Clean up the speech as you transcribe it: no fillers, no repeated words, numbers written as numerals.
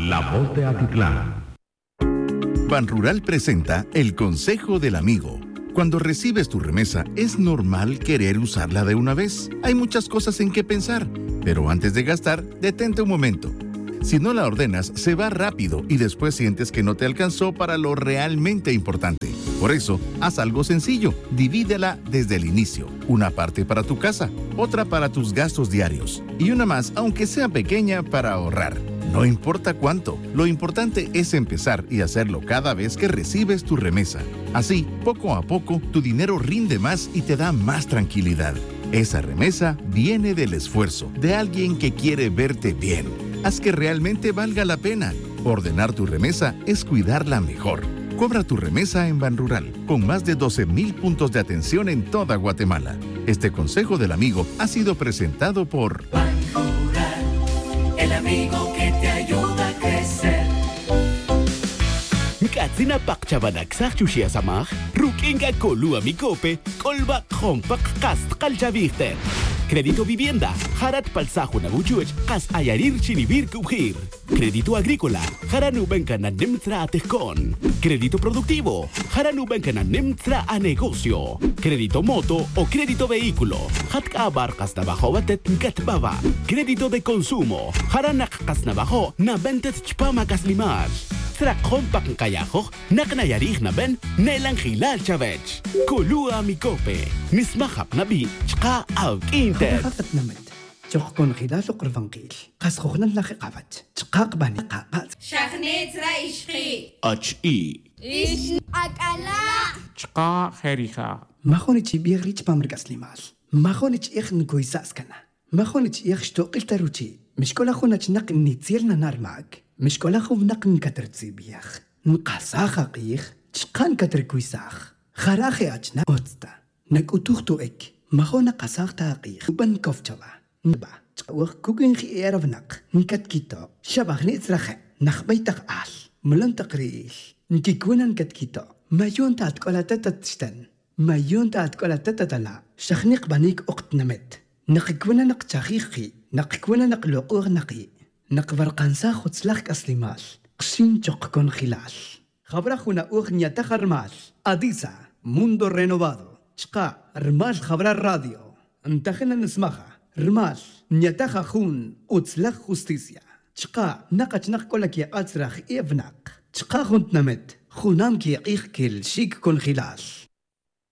La Voz de Atitlán. Banrural presenta el Consejo del Amigo. Cuando recibes tu remesa, es normal querer usarla de una vez. Hay muchas cosas en que pensar, pero antes de gastar, detente un momento. Si no la ordenas, se va rápido y después sientes que no te alcanzó para lo realmente importante. Por eso, haz algo sencillo. Divídela desde el inicio. Una parte para tu casa, otra para tus gastos diarios y una más, aunque sea pequeña, para ahorrar. No importa cuánto, lo importante es empezar y hacerlo cada vez que recibes tu remesa. Así, poco a poco, tu dinero rinde más y te da más tranquilidad. Esa remesa viene del esfuerzo de alguien que quiere verte bien. Haz que realmente valga la pena. Ordenar tu remesa es cuidarla mejor. Cobra tu remesa en Banrural, con más de 12,000 puntos de atención en toda Guatemala. Este consejo del amigo ha sido presentado por Banrural, el amigo que te ayuda a crecer. Katsina pakchabanak sakchushia samach, rukinga kolua mikope, kolba kompak kast kalchaviste. Crédito vivienda, harat palsajo na buchuech, kas ayarir chinibir kubhir. Crédito agrícola, haranubenka na nimtra atejkon. Crédito productivo, haranubenka na nimtra a negocio. Crédito moto o crédito vehículo, hatka abarkas na bajo batet ngatbaba. Crédito de consumo, haranak kas na bajo na bentet chpamakas limash. Trakon pak kayajo, naknayarih na ben, nelang hilal chavech. Kulua mikope, nismahap na bi, chka aw inter. خفت نمد تخكون خلال قرفنقيل قاس خوخنا نلاقي قافت تقاق باني قاقات شخنيت رايشخي H.E. إيش أكلا چقا خيريخا ما خونيتش بيغريتش بامرقاس ليمال ما خونيتش إخ نكويساس كنا ما خونيتش إخ شتوقل تروتي مش كل أخونا تنق نيتيرنا نار معك مش كل أخو نق نكتر تسيبيخ نقاساخا قيخ تشقان كتر كويساخ خراخي أجنا أوتستا نك أتوختو إك ما خونا قاساخ تاقيخ بن كفتوا نبا تقوخ كوكين خي إيرفنق نكت كيتو شبخ نيترخي نخبيتق آل ملن تقريش نكيكونا نكت كيتو ما يون تات كولا تتا تشتن ما يون تات كولا تتا تلا شخنيق بانيك أقت نمت نقكونا نقتاخيخي نقكونا نقلوقوغ نقي نقبرقانسا خدسلاخ أسليمال قشين تقكون خلال خبرخونا أوغ نياتخر مال أديسا موندو رينوفادو شقا رمال خبر الراديو انتخنا نسمخها رمال نياتخا خون وتسلخ خوستيسيا شقا نقش نقولك يا أتسرخ إيفناق شقا خونت نمت خونام كي يقيخ كل شيك كون خلال